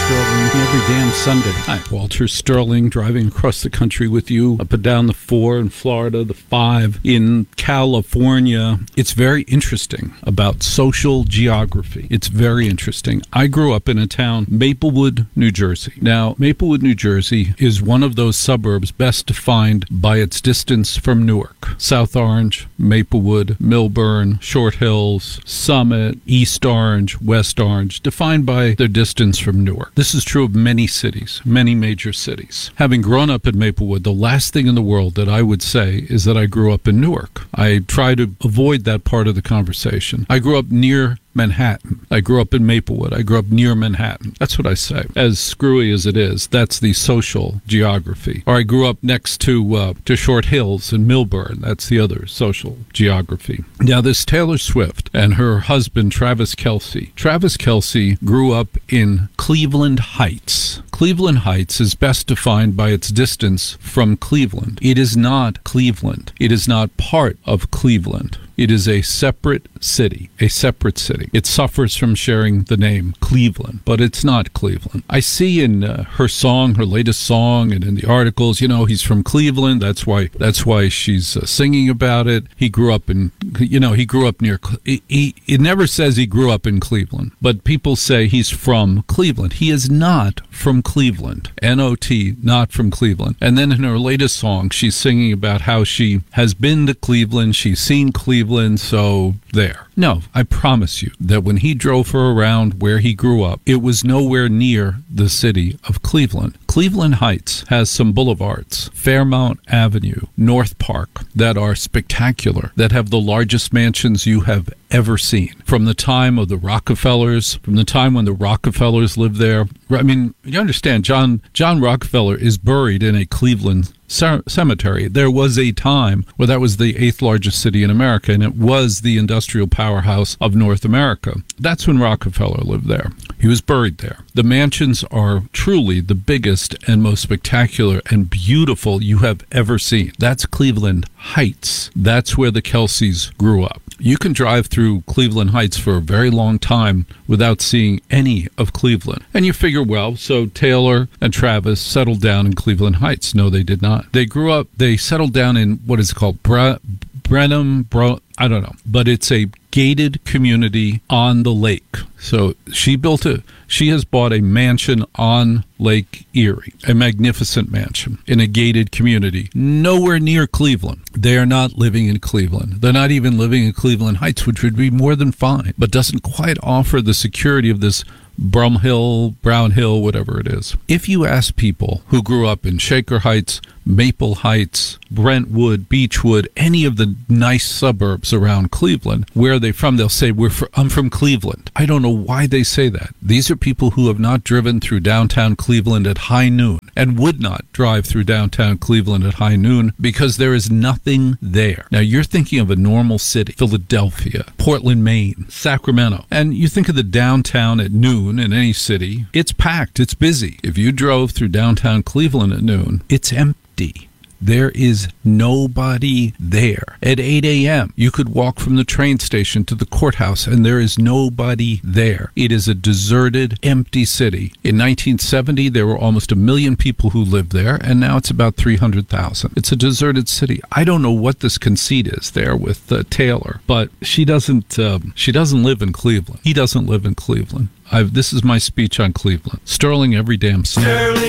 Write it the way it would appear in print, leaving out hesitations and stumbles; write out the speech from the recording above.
Sterling every damn Sunday. Hi, Walter Sterling, driving across the country with you, up and down the 4 in Florida, the 5 in California. It's very interesting about social geography. It's very interesting. I grew up in a town, Maplewood, New Jersey. Now, Maplewood, New Jersey is one of those suburbs best defined by its distance from Newark. South Orange, Maplewood, Millburn, Short Hills, Summit, East Orange, West Orange, defined by their distance from Newark. This is true of many cities, many major cities. Having grown up in Maplewood, the last thing in the world that I would say is that I grew up in Newark. I try to avoid that part of the conversation. I grew up near Manhattan. I grew up in Maplewood. I grew up near Manhattan. That's what I say. As screwy as it is, that's the social geography. Or I grew up next to Short Hills and Millburn. That's the other social geography. Now, this Taylor Swift and her husband, Travis Kelce. Travis Kelce grew up in Cleveland Heights. Cleveland Heights is best defined by its distance from Cleveland. It is not Cleveland. It is not part of Cleveland. It is a separate city, a separate city. It suffers from sharing the name Cleveland, but it's not Cleveland. I see in her song, her latest song, and in the articles, he's from Cleveland. That's why she's singing about it. He grew up in, he grew up near, it never says he grew up in Cleveland, but people say he's from Cleveland. He is not from Cleveland. N-O-T, not from Cleveland. And then in her latest song, she's singing about how she has been to Cleveland, she's seen Cleveland, so there. No, I promise you that when he drove her around where he grew up, it was nowhere near the city of Cleveland. Cleveland Heights has some boulevards, Fairmount Avenue, North Park, that are spectacular, that have the largest mansions you have ever seen. From the time of the Rockefellers, from the time when the Rockefellers lived there. I mean, you understand, John Rockefeller is buried in a Cleveland cemetery. There was a time where that was the 8th largest city in America, and it was the industrial powerhouse of North America. That's when Rockefeller lived there. He was buried there. The mansions are truly the biggest and most spectacular and beautiful you have ever seen. That's Cleveland Heights. That's where the Kelces grew up. You can drive through Cleveland Heights for a very long time without seeing any of Cleveland. And you figure, well, so Taylor and Travis settled down in Cleveland Heights. No, they did not. They settled down in what is called Brenham, I don't know, but it's a gated community on the lake. So she has bought a mansion on Lake Erie, a magnificent mansion in a gated community, nowhere near Cleveland. They are not living in Cleveland. They're not even living in Cleveland Heights, which would be more than fine, but doesn't quite offer the security of this Brown Hill, whatever it is. If you ask people who grew up in Shaker Heights, Maple Heights, Brentwood, Beechwood, any of the nice suburbs around Cleveland, where are they from? They'll say, I'm from Cleveland. I don't know why they say that. These are people who have not driven through downtown Cleveland at high noon and would not drive through downtown Cleveland at high noon because there is nothing there. Now, you're thinking of a normal city, Philadelphia, Portland, Maine, Sacramento, and you think of the downtown at noon in any city, it's packed, it's busy. If you drove through downtown Cleveland at noon, it's empty. There is nobody there. At 8 a.m., you could walk from the train station to the courthouse, and there is nobody there. It is a deserted, empty city. In 1970, there were almost 1 million people who lived there, and now it's about 300,000. It's a deserted city. I don't know what this conceit is there with Taylor, but she doesn't live in Cleveland. He doesn't live in Cleveland. This is my speech on Cleveland. Sterling every damn Sunday.